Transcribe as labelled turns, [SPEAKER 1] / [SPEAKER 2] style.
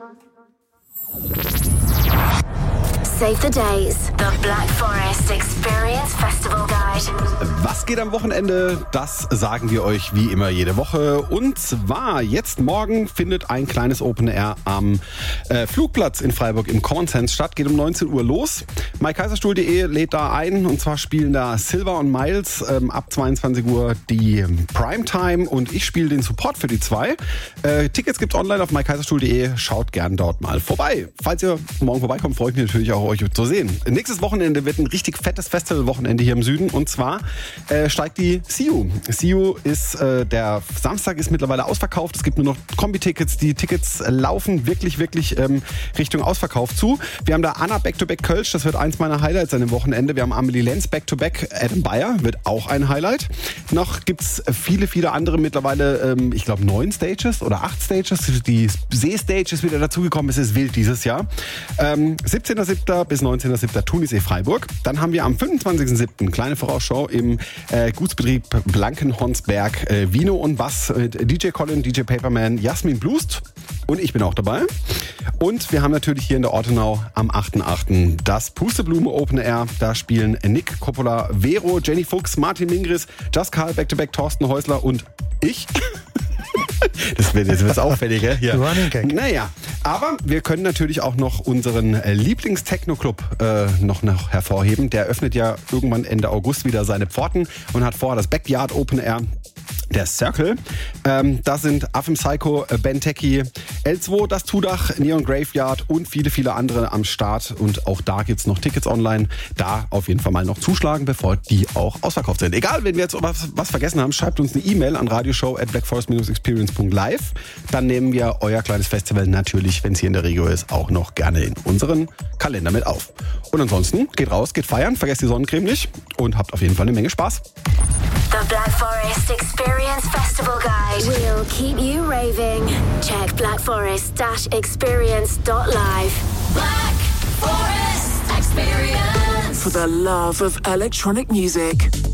[SPEAKER 1] Save the days. The Black Forest Experience Festival Guide.
[SPEAKER 2] Was geht am Wochenende? Das sagen wir euch wie immer jede Woche. Und zwar jetzt morgen findet ein kleines Open Air am Flugplatz in Freiburg im Common Sense statt. Geht um 19 Uhr los. mykaiserstuhl.de lädt da ein. Und zwar spielen da Silver und Miles ab 22 Uhr die Primetime. Und ich spiele den Support für die zwei. Tickets gibt's online auf mykaiserstuhl.de. Schaut gern dort mal vorbei. Falls ihr morgen vorbeikommt, freue ich mich natürlich auch, euch zu sehen. Nächstes Wochenende wird ein richtig fettes Festivalwochenende hier im Süden und zwar steigt die SIU. SIU ist, der Samstag ist mittlerweile ausverkauft. Es gibt nur noch Kombi-Tickets. Die Tickets laufen wirklich Richtung Ausverkauf zu. Wir haben da Anna Back-to-Back Kölsch, das wird eins meiner Highlights an dem Wochenende. Wir haben Amelie Lenz Back-to-Back, Adam Beyer wird auch ein Highlight. Noch gibt's viele andere mittlerweile, ich glaube 9 Stages oder 8 Stages. Die See-Stage ist wieder dazugekommen. Es ist wild dieses Jahr. 17.07. bis 19.07. Thunisee Freiburg. Dann haben wir am 25.07. kleine Vorausschau im Gutsbetrieb Blankenhornsberg Vino und Bass mit DJ Colin, DJ Paperman, Jasmin Blust und ich bin auch dabei. Und wir haben natürlich hier in der Ortenau am 8.8. das Pusteblume Open Air. Da spielen Nick Coppola, Vero, Jenny Fuchs, Martin Mingris, Just Karl, Back-to-Back, Thorsten Häusler und ich. Das wird jetzt auffälliger hier. Naja, aber wir können natürlich auch noch unseren Lieblings-Techno-Club noch hervorheben. Der öffnet ja irgendwann Ende August wieder seine Pforten und hat vor, das Backyard Open Air. Der Circle. Da sind Affem Psycho, Ben Techie, L2, das Tudach, Neon Graveyard und viele andere am Start. Und auch da gibt's noch Tickets online. Da auf jeden Fall mal noch zuschlagen, bevor die auch ausverkauft sind. Egal, wenn wir jetzt was vergessen haben, schreibt uns eine E-Mail an radioshow@blackforest-experience.live. Dann nehmen wir euer kleines Festival natürlich, wenn es hier in der Regio ist, auch noch gerne in unseren Kalender mit auf. Und ansonsten geht raus, geht feiern, vergesst die Sonnencreme nicht und habt auf jeden Fall eine Menge Spaß.
[SPEAKER 1] The Black Forest Experience Festival Guide. We'll keep you raving. Check blackforest-experience.live.
[SPEAKER 3] Black Forest Experience.
[SPEAKER 4] For the love of electronic music.